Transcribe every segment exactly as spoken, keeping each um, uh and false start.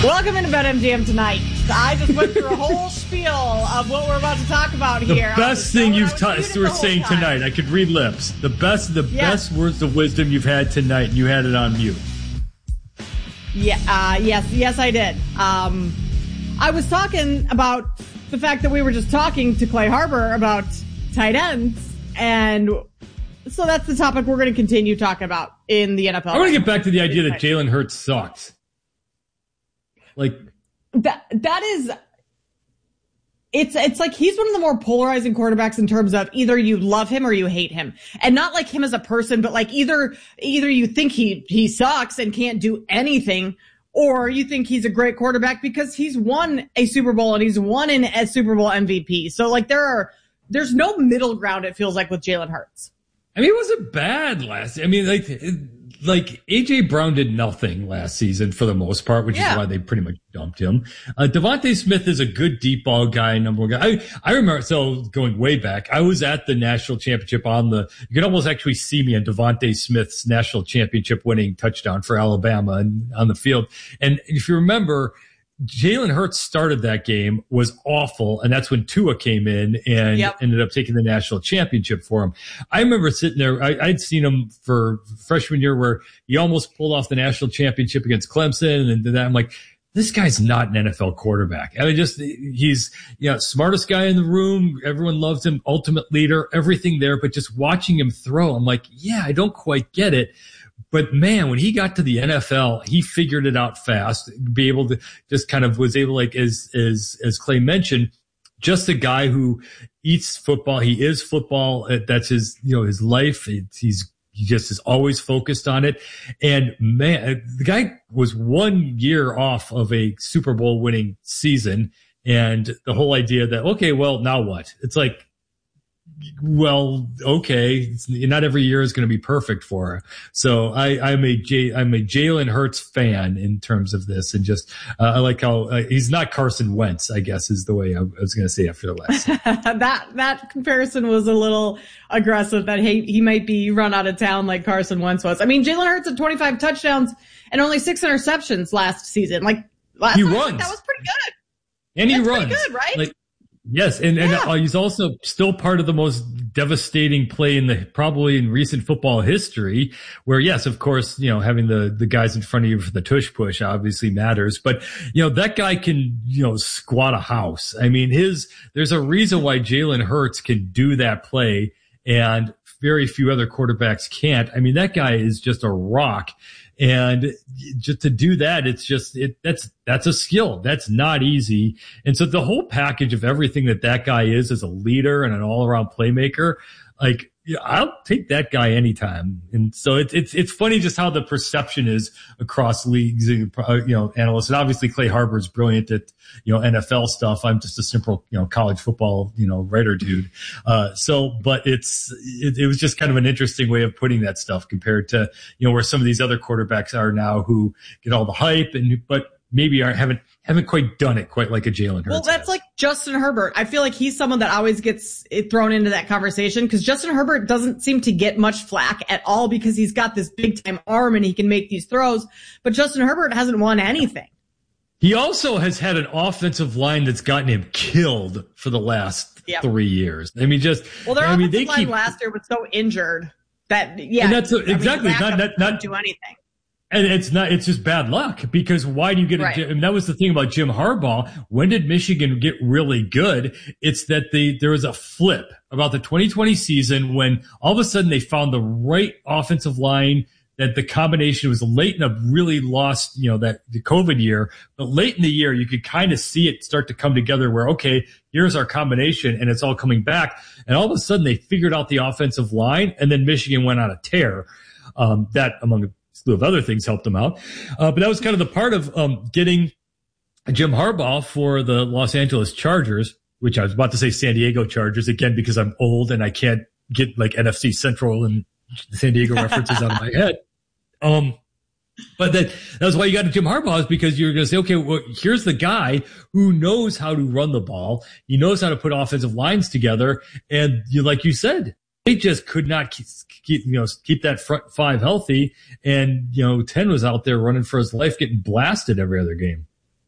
Welcome into BetMGM tonight. I just went through a whole spiel of what we're about to talk about the here. The best thing you've ta- we're saying time. tonight. I could read lips. The best, the yes. best words of wisdom you've had tonight, and you had it on mute. Yeah. Uh, yes. Yes, I did. Um, I was talking about the fact that we were just talking to Clay Harbor about tight ends, and so that's the topic we're going to continue talking about in the N F L. I want to get back to the idea that Jalen Hurts sucks. Like that, that is, it's, it's like he's one of the more polarizing quarterbacks in terms of either you love him or you hate him, and not like him as a person, but like either, either you think he, he sucks and can't do anything, or you think he's a great quarterback because he's won a Super Bowl and he's won an, a Super Bowl M V P. So like there are, there's no middle ground. It feels like with Jalen Hurts. I mean, it wasn't bad last. I mean, like, it, like A J Brown did nothing last season for the most part, which yeah. is why they pretty much dumped him. Uh, Devontae Smith is a good deep ball guy, number one guy. I, I remember, so going way back, I was at the national championship on the, you could almost actually see me on Devontae Smith's national championship winning touchdown for Alabama and on the field. And if you remember, Jalen Hurts started that game, was awful, and that's when Tua came in and yep. ended up taking the national championship for him. I remember sitting there, I, I'd seen him for freshman year where he almost pulled off the national championship against Clemson, and then I'm like, this guy's not an N F L quarterback. I mean, just, he's, you know, smartest guy in the room. Everyone loves him, ultimate leader, everything there, but just watching him throw, I'm like, yeah, I don't quite get it. But man, when he got to the N F L, he figured it out fast, be able to just kind of was able, like, as, as, as Clay mentioned, just a guy who eats football. He is football. That's his, you know, his life. He's, he just is always focused on it. And man, the guy was one year off of a Super Bowl winning season. And the whole idea that, okay, well, now what? It's like, well, okay, it's, not every year is going to be perfect for her. So I, I'm a J, I'm a Jalen Hurts fan in terms of this, and just uh, I like how uh, he's not Carson Wentz, I guess is the way I, I was going to say after the last. that that comparison was a little aggressive. That he he might be run out of town like Carson Wentz was. I mean, Jalen Hurts had twenty-five touchdowns and only six interceptions last season. Like last he season, runs. That was pretty good. And he That's runs. pretty good, right? Like, yes, and, and yeah. uh, he's also still part of the most devastating play in the probably in recent football history, where, yes, of course, you know, having the, the guys in front of you for the tush push obviously matters. But, you know, that guy can, you know, squat a house. I mean, his there's a reason why Jalen Hurts can do that play and very few other quarterbacks can't. I mean, that guy is just a rock. And just to do that, it's just, it, that's, that's a skill. That's not easy. And so the whole package of everything that that guy is as a leader and an all around playmaker, like, yeah, I'll take that guy anytime. And so it's, it's, it's funny just how the perception is across leagues, you know, analysts. And obviously Clay Harbor is brilliant at, you know, N F L stuff. I'm just a simple, you know, college football, you know, writer dude. Uh, so, but it's, it, it was just kind of an interesting way of putting that stuff compared to, you know, where some of these other quarterbacks are now who get all the hype and, but maybe aren't, haven't, haven't quite done it quite like a Jalen Hurts. Well, that's has. like Justin Herbert. I feel like he's someone that always gets thrown into that conversation because Justin Herbert doesn't seem to get much flack at all because he's got this big time arm and he can make these throws. But Justin Herbert hasn't won anything. He also has had an offensive line that's gotten him killed for the last yep. three years. I mean, just well, their I offensive mean, they line keep, last year was so injured that yeah, and that's a, exactly I mean, not not not do anything. And it's not, it's just bad luck because why do you get right. a, and that was the thing about Jim Harbaugh. When did Michigan get really good? It's that they, there was a flip about the twenty twenty season when all of a sudden they found the right offensive line, that the combination was late in a really lost, you know, that the COVID year, but late in the year, you could kind of see it start to come together where, okay, here's our combination and it's all coming back. And all of a sudden they figured out the offensive line and then Michigan went on a tear. Um, that among a slew of other things helped them out. Uh, but that was kind of the part of, um, getting Jim Harbaugh for the Los Angeles Chargers, which I was about to say San Diego Chargers again, because I'm old and I can't get like N F C Central and San Diego references out of my head. Um, but that, that was why you got to Jim Harbaugh, is because you're going to say, okay, well, here's the guy who knows how to run the ball. He knows how to put offensive lines together. And you, like you said, they just could not keep, keep, you know, keep that front five healthy. And, you know, ten was out there running for his life, getting blasted every other game.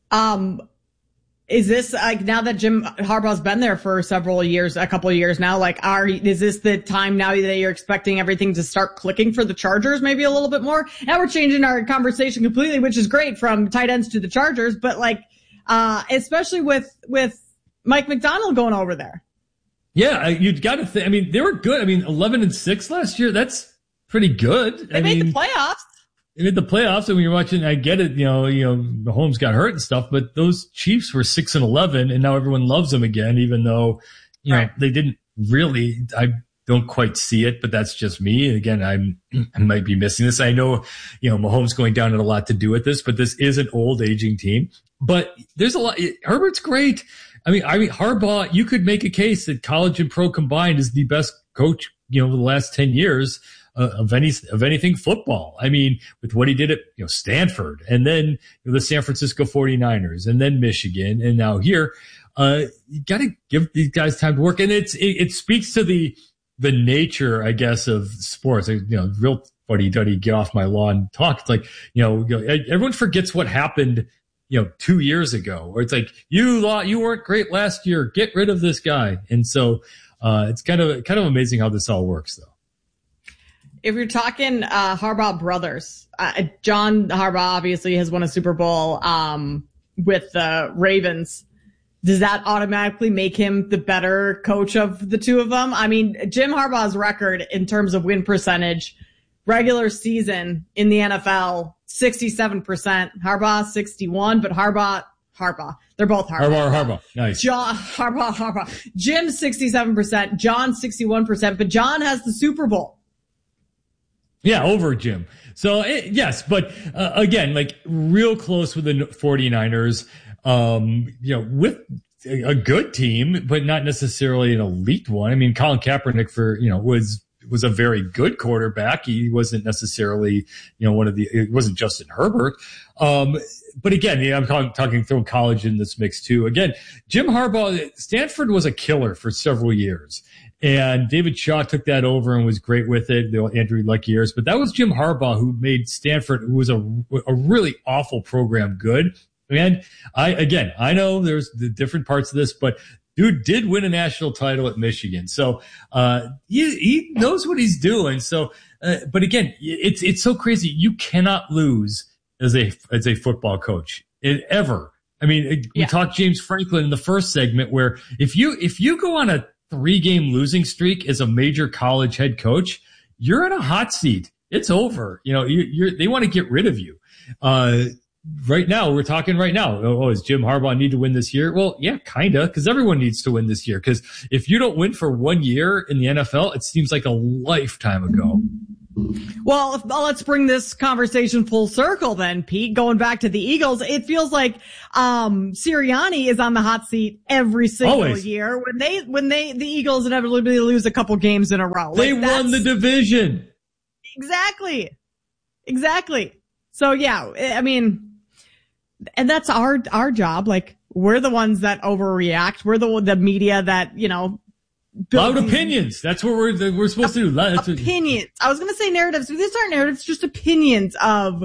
Um, is this like now that Jim Harbaugh's been there for several years, a couple of years now, like are, is this the time now that you're expecting everything to start clicking for the Chargers maybe a little bit more? Now we're changing our conversation completely, which is great, from tight ends to the Chargers, but like, uh, especially with, with Mike McDonald going over there. Yeah. You'd got to think, I mean, they were good. I mean, eleven and six last year. That's pretty good. They I made mean, the playoffs. They made the playoffs, and when you're watching, I get it, you know, you know, Mahomes got hurt and stuff, but those Chiefs were six and eleven, and now everyone loves them again, even though, you know, right. they didn't really. I don't quite see it, but that's just me. And again, I'm I might be missing this. I know, you know, Mahomes going down had a lot to do with this, but this is an old aging team. But there's a lot. Herbert's great. I mean, I mean, Harbaugh. You could make a case that college and pro combined is the best coach, you know, over the last ten years. Uh, of any of anything football. I mean, with what he did at, you know, Stanford, and then you know, the San Francisco forty-niners, and then Michigan, and now here, uh, you got to give these guys time to work. And it's it, it speaks to the the nature, I guess, of sports. You know, real funny, Duddy, get off my lawn talk. It's like, you know, you know, everyone forgets what happened, you know, two years ago, or it's like, you thought you weren't great last year, get rid of this guy. And so uh, it's kind of kind of amazing how this all works, though. If you're talking uh, Harbaugh brothers, uh, John Harbaugh obviously has won a Super Bowl um, with the Ravens. Does that automatically make him the better coach of the two of them? I mean, Jim Harbaugh's record in terms of win percentage, regular season in the N F L, sixty-seven percent. Harbaugh, sixty-one, but Harbaugh, Harbaugh. They're both Harbaugh. Harbaugh, Harbaugh. Nice. John, Harbaugh, Harbaugh. Jim, sixty-seven percent. John, sixty-one percent, but John has the Super Bowl. Yeah, over Jim. So, it, yes, but uh, again, like real close with the forty-niners, um, you know, with a, a good team, but not necessarily an elite one. I mean, Colin Kaepernick for, you know, was, was a very good quarterback. He wasn't necessarily, you know, one of the, it wasn't Justin Herbert. Um, but again, yeah, I'm talking, talking throwing college in this mix too. Again, Jim Harbaugh, Stanford was a killer for several years. And David Shaw took that over and was great with it, the Andrew Luck years. But that was Jim Harbaugh who made Stanford, who was a, a really awful program, good. And I, again, I know there's the different parts of this, but dude did win a national title at Michigan. So, uh, he, he knows what he's doing. So, uh, but again, it's, it's so crazy. You cannot lose as a, as a football coach it, ever. I mean, we yeah. talked James Franklin in the first segment where if you, if you go on a three game losing streak as a major college head coach, you're in a hot seat. It's over. You know, you, you're, they want to get rid of you. Uh, right now, we're talking right now. Oh, does Jim Harbaugh need to win this year? Well, yeah, kinda, because everyone needs to win this year. Because if you don't win for one year in the N F L, it seems like a lifetime ago. Well, if, well, let's bring this conversation full circle then, Pete. Going back to the Eagles, it feels like um Sirianni is on the hot seat every single Always. year when they when they the Eagles inevitably lose a couple games in a row. They like, won the division. Exactly. Exactly. So yeah, I mean, and that's our our job. Like, we're the ones that overreact. We're the the media that, you know, loud opinions. That's what we're we're supposed to do. That's opinions. I was going to say narratives. These aren't narratives, just opinions of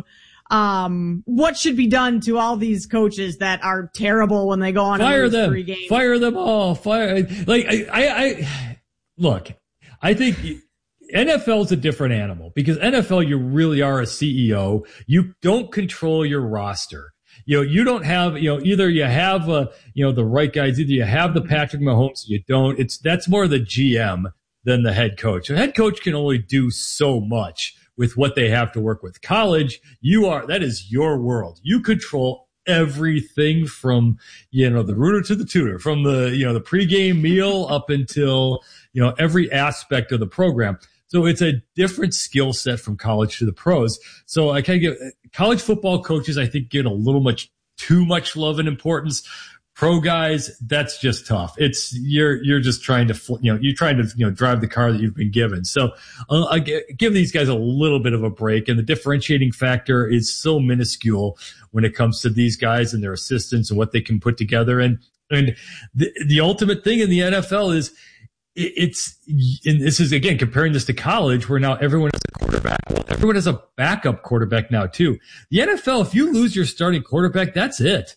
um what should be done to all these coaches that are terrible when they go on fire and lose them. three games. Fire them all. Fire. Like I, I, I look. I think N F L is a different animal because N F L you really are a C E O. You don't control your roster. You know, you don't have, you know, either you have, uh, you know, the right guys, either you have the Patrick Mahomes, you don't. It's, that's more the G M than the head coach. The head coach can only do so much with what they have to work with. College, you are, that is your world. You control everything from, you know, the rooter to the tutor, from the, you know, the pregame meal up until, you know, every aspect of the program. So it's a different skill set from college to the pros. So I kind of get college football coaches, I think, get a little much too much love and importance. Pro guys, that's just tough. It's you're you're just trying to you know you're trying to you know drive the car that you've been given. So uh, I give these guys a little bit of a break, and the differentiating factor is so minuscule when it comes to these guys and their assistants and what they can put together. And and the the ultimate thing in the N F L is. It's, and this is again comparing this to college where now everyone has a quarterback. Well, everyone has a backup quarterback now too. The N F L, if you lose your starting quarterback, that's it.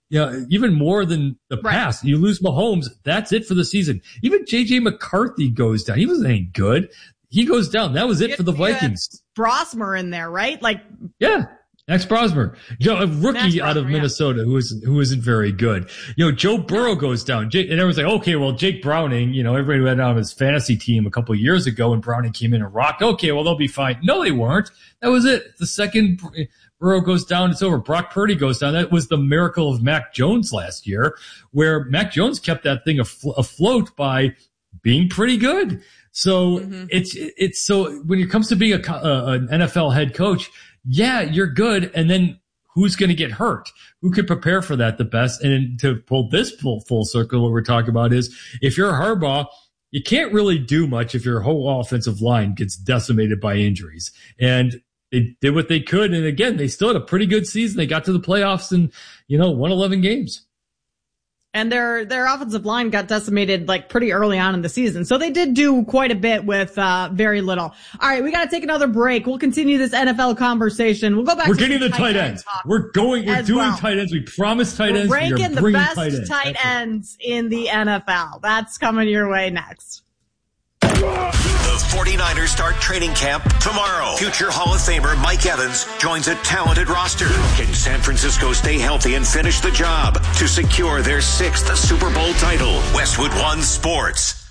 You know, even more than the right. past. You lose Mahomes, that's it for the season. Even J J McCarthy goes down. He wasn't any good. He goes down. That was it for the Vikings. Brosmer in there, right? Like, yeah. Max Brosmer, Joe, a rookie Max out of Brosmer, Minnesota, yeah. who isn't who isn't very good. You know, Joe Burrow goes down, Jake, and everyone's like, okay, well, Jake Browning, you know, everybody who had on his fantasy team a couple of years ago, and Browning came in and rocked. Okay, well, they'll be fine. No, they weren't. That was it. The second Burrow goes down, it's over. Brock Purdy goes down. That was the miracle of Mac Jones last year, where Mac Jones kept that thing aflo- afloat by being pretty good. So mm-hmm. it's it's so when it comes to being a, uh, an N F L head coach, yeah, you're good, and then who's going to get hurt? Who could prepare for that the best? And to pull this full, full circle, what we're talking about is if you're Harbaugh, you can't really do much if your whole offensive line gets decimated by injuries. And they did what they could. And again, they still had a pretty good season. They got to the playoffs and, you know, won eleven games. And their their offensive line got decimated like pretty early on in the season. So they did do quite a bit with uh very little. All right, we got to take another break. We'll continue this N F L conversation. We'll go back we're to getting the tight ends. We're going we're doing well. tight ends. We promised tight we're ends. Ranking we're the best tight, ends. tight ends in the N F L. That's coming your way next. The forty-niners start training camp tomorrow. Future Hall of Famer Mike Evans joins a talented roster. Can San Francisco stay healthy and finish the job to secure their sixth Super Bowl title? Westwood One Sports.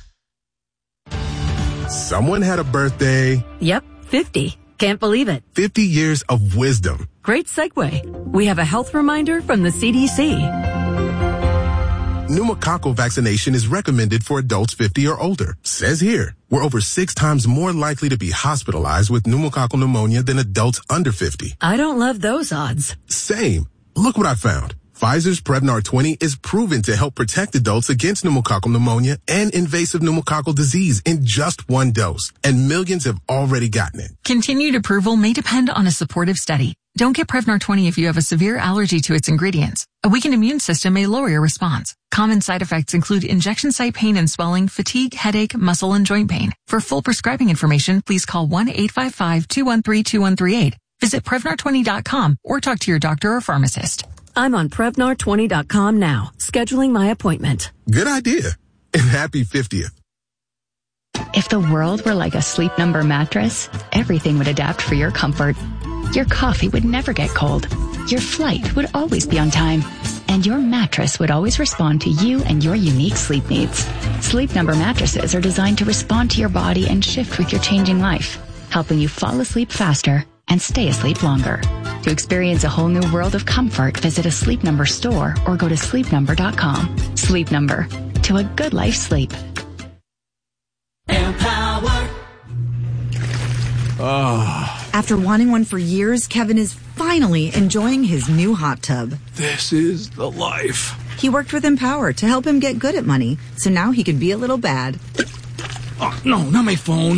Someone had a birthday. Yep, fifty. Can't believe it. fifty years of wisdom. Great segue. We have a health reminder from the C D C. Pneumococcal vaccination is recommended for adults fifty or older. Says here, we're over six times more likely to be hospitalized with pneumococcal pneumonia than adults under fifty. I don't love those odds. Same. Look what I found. Pfizer's Prevnar twenty is proven to help protect adults against pneumococcal pneumonia and invasive pneumococcal disease in just one dose. And millions have already gotten it. Continued approval may depend on a supportive study. Don't get Prevnar twenty if you have a severe allergy to its ingredients. A weakened immune system may lower your response. Common side effects include injection site pain and swelling, fatigue, headache, muscle, and joint pain. For full prescribing information, please call one eight five five, two one three, two one three eight. Visit Prevnar twenty dot com or talk to your doctor or pharmacist. I'm on Prevnar twenty dot com now, scheduling my appointment. Good idea. And happy fiftieth. If the world were like a Sleep Number mattress, everything would adapt for your comfort. Your coffee would never get cold. Your flight would always be on time. And your mattress would always respond to you and your unique sleep needs. Sleep Number mattresses are designed to respond to your body and shift with your changing life, helping you fall asleep faster and stay asleep longer. To experience a whole new world of comfort, visit a Sleep Number store or go to sleep number dot com. Sleep Number. To a good life sleep. Empower. Oh. After wanting one for years, Kevin is finally enjoying his new hot tub. This is the life. He worked with Empower to help him get good at money, so now he can be a little bad. Oh, no, not my phone.